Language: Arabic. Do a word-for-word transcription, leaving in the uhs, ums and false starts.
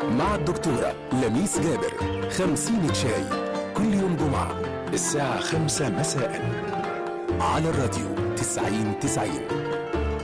مع الدكتورة لميس جابر. خمسين شاي كل يوم جمعة الساعة خمسة مساء على الراديو تسعين تسعين.